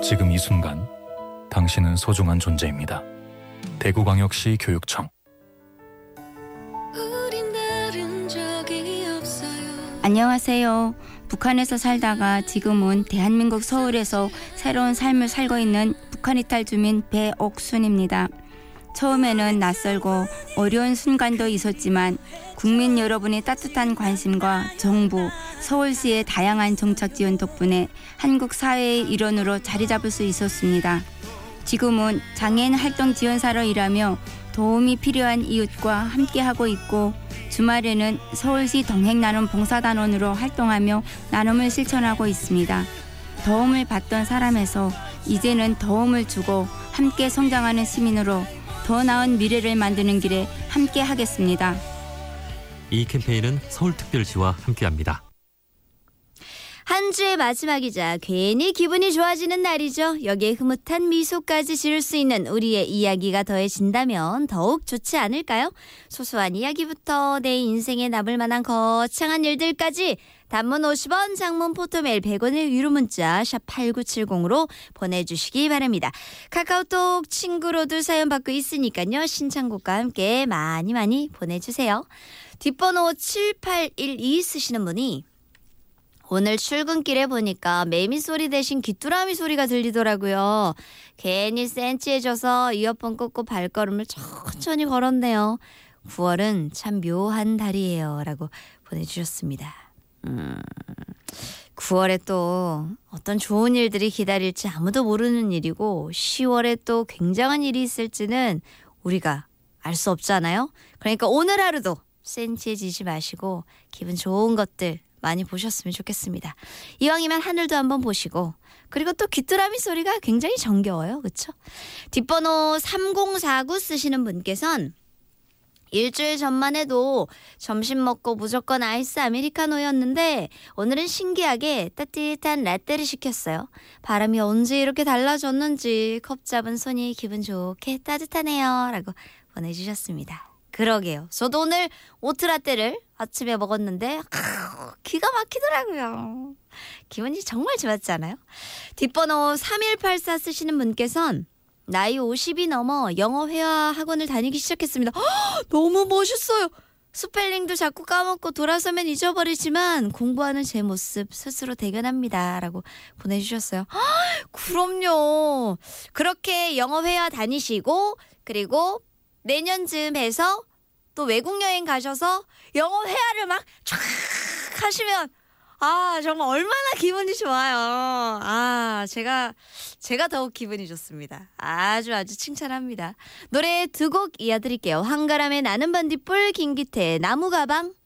지금 이 순간 당신은 소중한 존재입니다. 대구광역시 교육청. 안녕하세요. 북한에서 살다가 지금은 대한민국 서울에서 새로운 삶을 살고 있는 북한 이탈 주민 배옥순입니다. 처음에는 낯설고 어려운 순간도 있었지만 국민 여러분의 따뜻한 관심과 정부, 서울시의 다양한 정책 지원 덕분에 한국 사회의 일원으로 자리 잡을 수 있었습니다. 지금은 장애인 활동 지원사로 일하며 도움이 필요한 이웃과 함께하고 있고 주말에는 서울시 동행나눔 봉사단원으로 활동하며 나눔을 실천하고 있습니다. 도움을 받던 사람에서 이제는 도움을 주고 함께 성장하는 시민으로 더 나은 미래를 만드는 길에 함께 하겠습니다. 이 캠페인은 서울특별시와 함께합니다. 한 주의 마지막이자 괜히 기분이 좋아지는 날이죠. 여기에 흐뭇한 미소까지 지을 수 있는 우리의 이야기가 더해진다면 더욱 좋지 않을까요? 소소한 이야기부터 내 인생에 남을 만한 거창한 일들까지 단문 50원, 장문 포토메일 100원의 유료 문자 샵 8970으로 보내주시기 바랍니다. 카카오톡 친구로도 사연 받고 있으니까요. 신청곡과 함께 많이 보내주세요. 뒷번호 7812 쓰시는 분이 오늘 출근길에 보니까 매미 소리 대신 귀뚜라미 소리가 들리더라고요. 괜히 센치해져서 이어폰 꽂고 발걸음을 천천히 걸었네요. 9월은 참 묘한 달이에요. 라고 보내주셨습니다. 9월에 또 어떤 좋은 일들이 기다릴지 아무도 모르는 일이고 10월에 또 굉장한 일이 있을지는 우리가 알 수 없잖아요. 그러니까 오늘 하루도 센치해지지 마시고 기분 좋은 것들 많이 보셨으면 좋겠습니다. 이왕이면 하늘도 한번 보시고 그리고 또 귀뚜라미 소리가 굉장히 정겨워요. 그렇죠? 뒷번호 3049 쓰시는 분께서는 일주일 전만 해도 점심 먹고 무조건 아이스 아메리카노였는데 오늘은 신기하게 따뜻한 라떼를 시켰어요. 바람이 언제 이렇게 달라졌는지 컵 잡은 손이 기분 좋게 따뜻하네요. 라고 보내주셨습니다. 그러게요. 저도 오늘 오트라떼를 아침에 먹었는데 기가 막히더라고요. 기분이 정말 좋았잖아요. 뒷번호 3184 쓰시는 분께서는 나이 50이 넘어 영어 회화 학원을 다니기 시작했습니다. 너무 멋있어요. 스펠링도 자꾸 까먹고 돌아서면 잊어버리지만 공부하는 제 모습 스스로 대견합니다. 라고 보내주셨어요. 그럼요. 그렇게 영어 회화 다니시고 그리고 내년쯤 해서 또 외국 여행 가셔서 영어 회화를 막 쫙 하시면 정말 얼마나 기분이 좋아요. 제가 더욱 기분이 좋습니다. 아주 칭찬합니다. 노래 두 곡 이어드릴게요. 한가람의 나는 반딧불, 김기태의 나무가방.